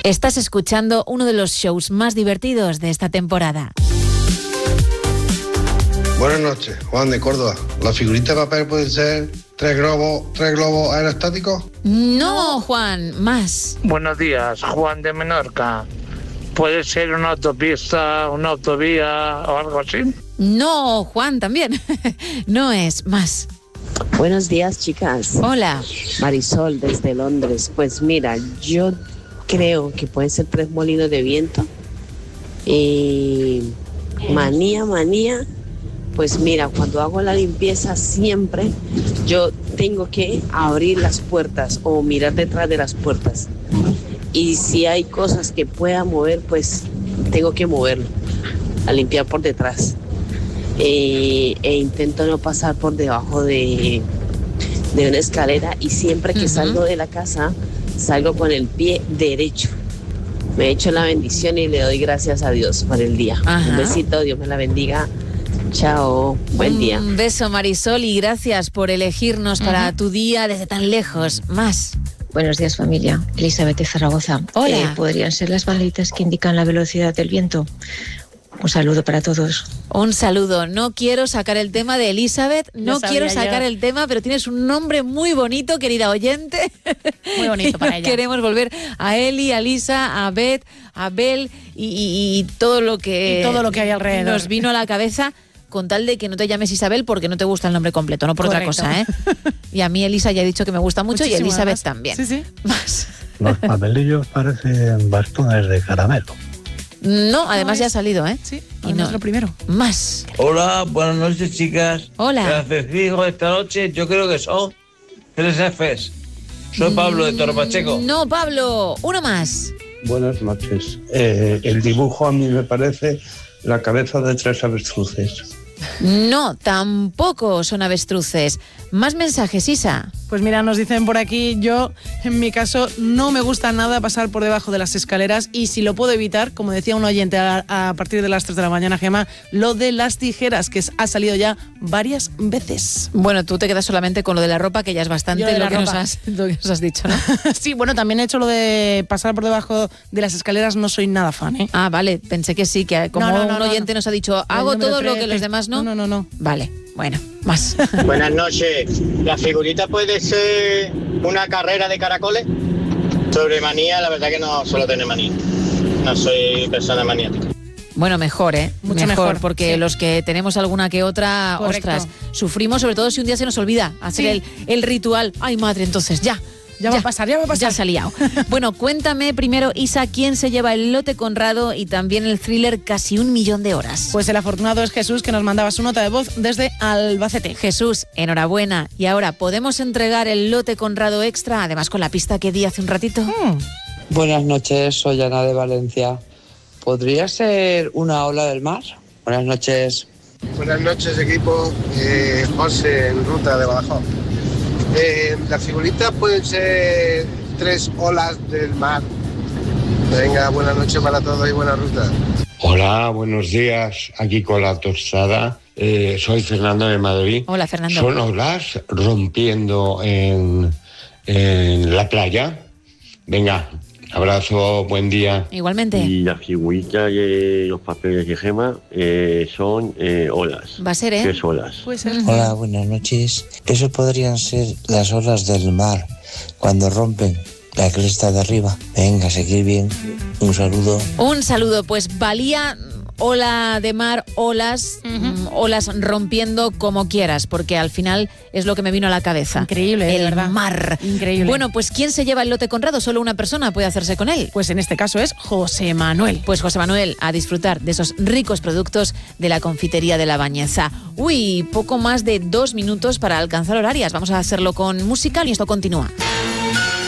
Estás escuchando uno de los shows más divertidos de esta temporada. Buenas noches, Juan de Córdoba. ¿La figurita de papel pueden ser tres globos aerostáticos? No, Juan, más. Buenos días, Juan de Menorca. ¿Puede ser una autopista, una autovía o algo así? No, Juan, también. No es más. Buenos días, chicas. Hola. Marisol, desde Londres. Pues mira, yo creo que pueden ser 3 molinos de viento. Y manía. Pues mira, cuando hago la limpieza siempre yo tengo que abrir las puertas o mirar detrás de las puertas. Y si hay cosas que pueda mover, pues tengo que moverlo, a limpiar por detrás. E intento no pasar por debajo de una escalera, y siempre que salgo de la casa, salgo con el pie derecho. Me echo la bendición y le doy gracias a Dios por el día. Un besito, Dios me la bendiga. Chao, buen día. Un beso, Marisol, y gracias por elegirnos para tu día desde tan lejos. Más. Buenos días, familia. Elizabeth de Zaragoza. Hola. ¿Podrían ser las banderitas que indican la velocidad del viento? Un saludo para todos. Un saludo. No quiero sacar el tema de Elizabeth, no quiero sacar el tema, pero tienes un nombre muy bonito, querida oyente. Muy bonito para ella. Queremos volver a Eli, a Lisa, a Beth, a Bel y todo lo que hay alrededor. Nos vino a la cabeza, con tal de que no te llames Isabel porque no te gusta el nombre completo, no por Correcto. otra cosa, ¿eh? Y a mí Elisa ya he dicho que me gusta mucho. Muchísimo, y Elizabeth además. también. Sí. Más. Los papelillos parecen bastones de caramelo. No, además ya ha salido, ¿eh? Sí, y no es lo primero. Más. Hola, buenas noches, chicas. Hola. Las fijo esta noche, yo creo que son 3 Fs. Soy Pablo de Torpacheco. No, Pablo, uno más. Buenas noches. El dibujo a mí me parece la cabeza de 3 avestruces. No, tampoco son avestruces. Más mensajes, Isa. Pues mira, nos dicen por aquí, yo en mi caso no me gusta nada pasar por debajo de las escaleras, y si lo puedo evitar, como decía un oyente a partir de las 3 de la mañana, Gemma, lo de las tijeras, que ha salido ya varias veces. Bueno, tú te quedas solamente con lo de la ropa, que ya es bastante lo que nos has dicho, ¿no? Sí, bueno, también he hecho lo de pasar por debajo de las escaleras, no soy nada fan, ¿eh? Ah, vale, pensé que sí, que como un oyente nos ha dicho, hago todo lo que los demás no. No. Vale, bueno, más. Buenas noches. ¿La figurita puede ser una carrera de caracoles? Sobre manía, la verdad que no suelo tener manía. No soy persona maniática. Bueno, mejor, ¿eh? Mucho mejor, porque sí. Los que tenemos alguna que otra, Correcto. ostras, sufrimos, sobre todo si un día se nos olvida hacer el ritual. Ay, madre, entonces ya va a pasar. Ya se ha liado. Bueno, cuéntame primero, Isa, ¿quién se lleva el lote Conrado y también el thriller Casi 1 millón de horas? Pues el afortunado es Jesús, que nos mandaba su nota de voz desde Albacete. Jesús, enhorabuena. Y ahora, ¿podemos entregar el lote Conrado extra, además con la pista que di hace un ratito? Buenas noches, soy Ana de Valencia. ¿Podría ser una ola del mar? Buenas noches. Buenas noches, equipo. José, en ruta de Badajoz. Las figuritas pueden ser 3 olas del mar. Venga, buenas noches para todos y buena ruta. Hola, buenos días. Aquí con la tostada. Soy Fernando de Madrid. Hola, Fernando. ¿Son olas rompiendo en la playa? Venga, abrazo, buen día. Igualmente. Y la figurita y los papeles de Gema son olas. Va a ser, ¿eh? 3 olas. Puede ser. Hola, buenas noches. Eso podrían ser las olas del mar cuando rompen la cresta de arriba. Venga, seguir bien. Un saludo. Un saludo. Pues valía ola de mar, olas rompiendo como quieras, porque al final es lo que me vino a la cabeza. Increíble, el ¿verdad? mar. Increíble. Bueno, pues ¿quién se lleva el lote Conrado? Solo una persona puede hacerse con él. Pues en este caso es José Manuel. Pues José Manuel, a disfrutar de esos ricos productos de la confitería de La Bañeza. Uy, poco más de 2 minutos para alcanzar horarias. Vamos a hacerlo con música y esto continúa.